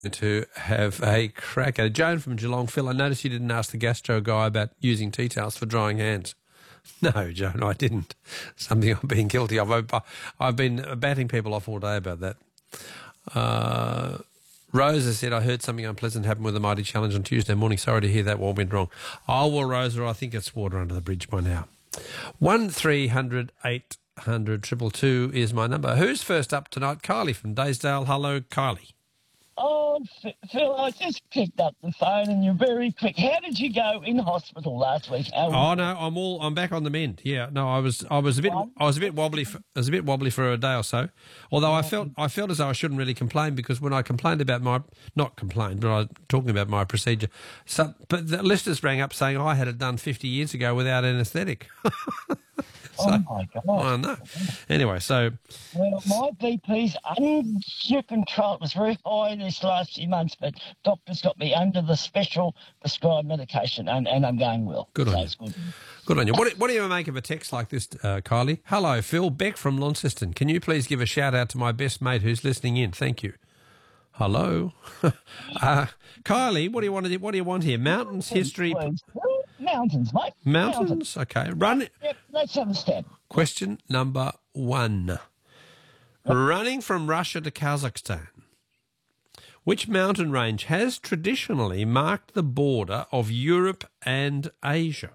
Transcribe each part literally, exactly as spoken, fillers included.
to have a crack at it. Joan from Geelong. Phil, I noticed you didn't ask the gastro guy about using tea towels for drying hands. No, Joan, I didn't. Something I've been guilty of. I've, I've been batting people off all day about that. Uh, Rosa said, I heard something unpleasant happen with the Mighty Challenge on Tuesday morning. Sorry to hear that. What went wrong? Oh, well, Rosa, I think it's water under the bridge by now. one three hundred eight hundred two two two is my number. Who's first up tonight? Kylie from Daysdale. Hello, Kylie. Oh, Phil, I just picked up the phone and you're very quick. How did you go in hospital last week? How oh no, I'm all I'm back on the mend. Yeah, no, I was I was a bit I was a bit wobbly. For, I was a bit wobbly for a day or so. Although I felt I felt as though I shouldn't really complain because when I complained about my not complained, but I was talking about my procedure. So, but the listeners rang up saying I had it done fifty years ago without anaesthetic. So, oh, my God. I know. Anyway, so... Well, my B P's under control. It was very high this last few months, but doctors got me under the special prescribed medication, and, and I'm going well. Good on so you. It's good. Good on you. What, what do you make of a text like this, uh, Kylie? Hello, Phil. Beck from Launceston. Can you please give a shout-out to my best mate who's listening in? Thank you. Hello. uh, Kylie, what do you want to do? What do you want here? Mountains, history... Please. Mountains, mate. Mountains? Mountains. Okay. Run. Yep, let's have a step. Question number one. Yep. Running from Russia to Kazakhstan, which mountain range has traditionally marked the border of Europe and Asia?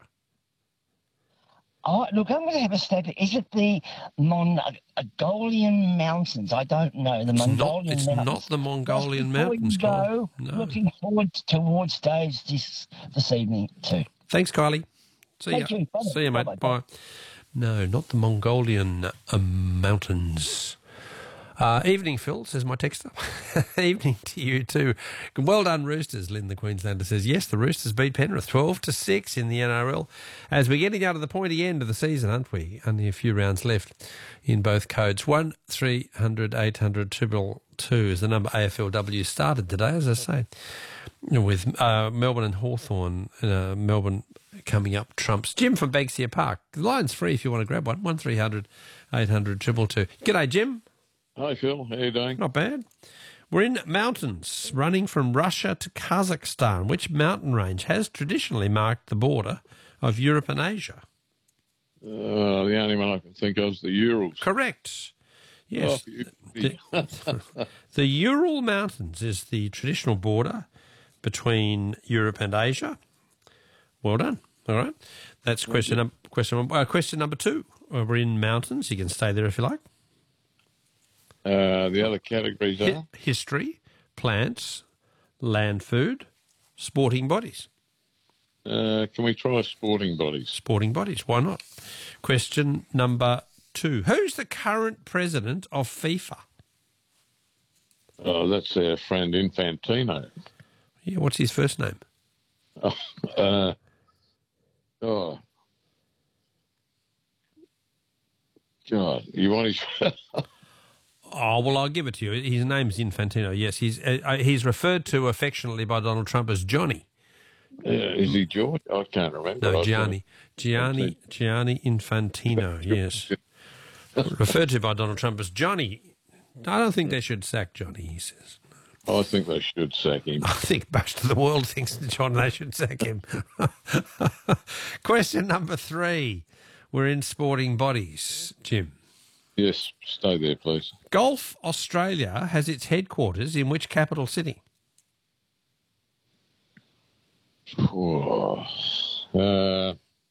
Oh, look, I'm going to have a step. Is it the Mongolian Mountains? I don't know. The it's Mongolian not, It's Mountains. not the Mongolian Before Mountains, you go, no. Looking forward towards Dave's this, this evening too. Thanks, Kylie. See Thank ya. you. Bye. See you, mate. Bye. Bye. No, not the Mongolian uh, mountains. Uh, evening, Phil, says my texter. Evening to you too. Well done, Roosters, Lynn the Queenslander says. Yes, the Roosters beat Penrith twelve to six in the N R L. As we're getting out of the pointy end of the season, aren't we? Only a few rounds left in both codes. one three hundred eight hundred two two two is the number A F L W started today, as I say, with uh, Melbourne and Hawthorn. Uh, Melbourne coming up trumps. Jim from Banksia Park. The line's free if you want to grab one. one three hundred eight hundred two two two. G'day, Jim. Hi, Phil. How you doing? Not bad. We're in mountains, running from Russia to Kazakhstan. Which mountain range has traditionally marked the border of Europe and Asia? Uh, the only one I can think of is the Urals. Correct. Yes. Oh, the, the Ural Mountains is the traditional border between Europe and Asia. Well done. All right. That's question, num- question, uh, question number two. Uh, we're in mountains. You can stay there if you like. Uh, the other categories are? Hi- history, plants, land food, sporting bodies. Uh, can we try sporting bodies? Sporting bodies, why not? Question number two. Who's the current president of FIFA? Oh, that's our friend Infantino. Yeah, what's his first name? Oh, uh, oh. God, you want his... Oh, well, I'll give it to you. His name's Infantino, yes. He's uh, he's referred to affectionately by Donald Trump as Johnny. Uh, is he George? I can't remember. No, I Gianni. Gianni, Gianni Infantino, yes. Referred to by Donald Trump as Johnny. I don't think they should sack Johnny, he says. I think they should sack him. I think most of the world thinks that John they should sack him. Question number three. We're in sporting bodies, Jim. Yes, stay there, please. Golf Australia has its headquarters in which capital city? Oh, uh,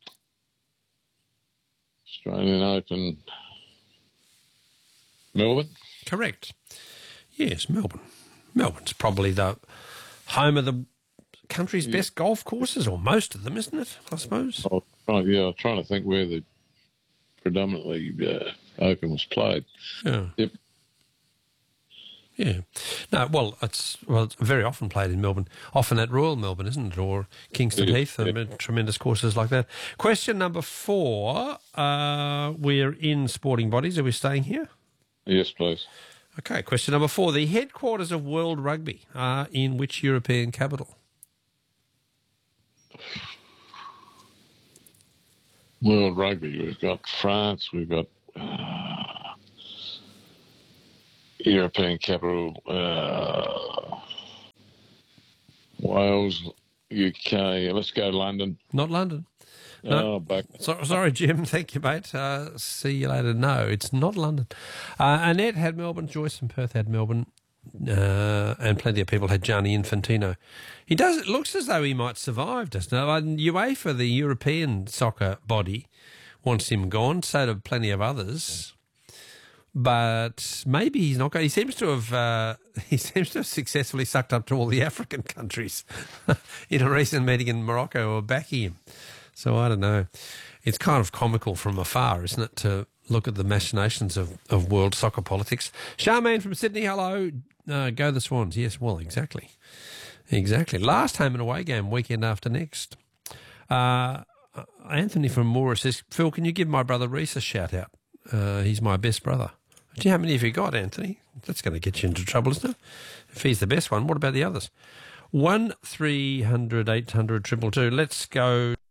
Australian Open, Melbourne? Correct. Yes, Melbourne. Melbourne's probably the home of the country's yeah. best golf courses, or most of them, isn't it, I suppose? Oh, yeah, I'm trying to think where the predominantly uh, Open was played. Yeah. Yep. Yeah. No, well, it's well, it's very often played in Melbourne, often at Royal Melbourne, isn't it, or Kingston Yeah, Heath, yeah. and tremendous courses like that. Question number four. Uh, we're in sporting bodies. Are we staying here? Yes, please. Okay, question number four. The headquarters of World Rugby are in which European capital? World Rugby, we've got France, we've got uh, European capital, uh, Wales, U K. Let's go London. Not London. No. Oh, back. So, sorry, Jim. Thank you, mate. Uh, see you later. No, it's not London. Uh, Annette had Melbourne. Joyce from Perth had Melbourne. Uh, and plenty of people had Gianni Infantino. He does. It looks as though he might survive, doesn't it? And UEFA, the European soccer body, wants him gone. So do plenty of others. But maybe he's not going. He seems to have. Uh, he seems to have successfully sucked up to all the African countries in a recent meeting in Morocco who are backing him. So I don't know. It's kind of comical from afar, isn't it, to look at the machinations of, of world soccer politics. Charmaine from Sydney, hello. Uh, go the Swans. Yes, well, exactly. Exactly. Last home and away game, weekend after next. Uh, Anthony from Moora says, Phil, can you give my brother Reese a shout out? Uh, he's my best brother. Do you know how many have you got, Anthony? That's going to get you into trouble, isn't it? If he's the best one, what about the others? One three hundred eight hundred triple two. Let's go